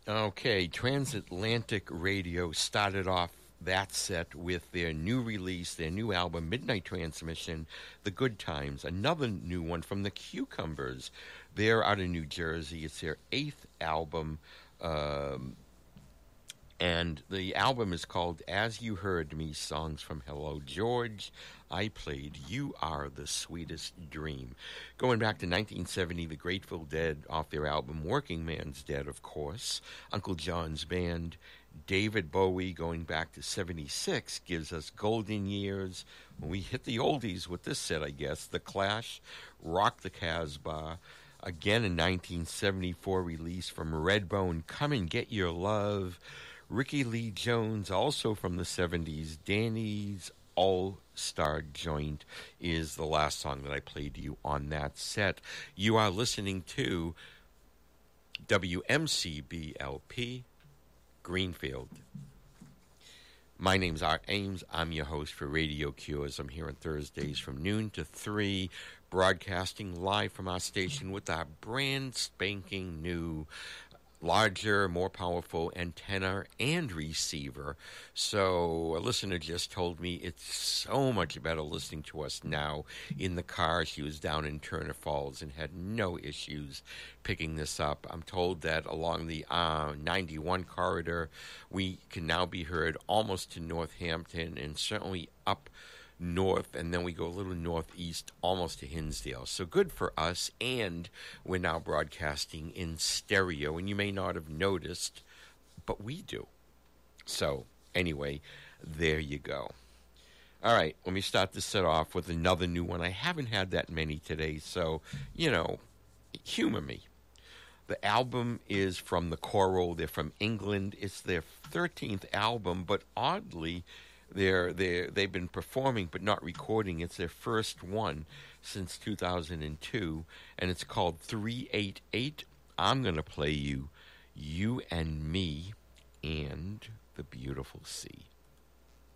Okay, Transatlantic Radio started off that set with their new release, their new album, Midnight Transmission, The Good Times. Another new one from the Cucumbers. They're out of New Jersey. It's their eighth album. Um, and the album is called As You Heard Me, Songs from Hello George. I played You Are the Sweetest Dream. Going back to 1970, the Grateful Dead off their album Working Man's Dead, of course. Uncle John's Band. David Bowie going back to 76 gives us Golden Years. We hit the oldies with this set, I guess. The Clash, Rock the Casbah. Again, a 1974 release from Redbone, Come and Get Your Love. Ricky Lee Jones, also from the 70s, Danny's All-Star Joint is the last song that I played you on that set. You are listening to WMCBLP Greenfield. My name's Art Ames. I'm your host for Radio Cures. I'm here on Thursdays from noon to 3, broadcasting live from our station with our brand spanking new larger, more powerful antenna and receiver. So a listener just told me it's so much better listening to us now in the car. She was down in Turner Falls and had no issues picking this up. I'm told that along the 91 corridor, we can now be heard almost to Northampton and certainly up north, and then we go a little northeast almost to Hinsdale. So good for us, and we're now broadcasting in stereo, and you may not have noticed, but we do. So anyway, there you go. All right, let me start this set off with another new one. I haven't had that many today, so, humor me. The album is from the Choral. They're from England. It's their 13th album, but oddly, they've been performing but not recording. It's their first one since 2002, and it's called 388. I'm going to play you and Me and the Beautiful Sea.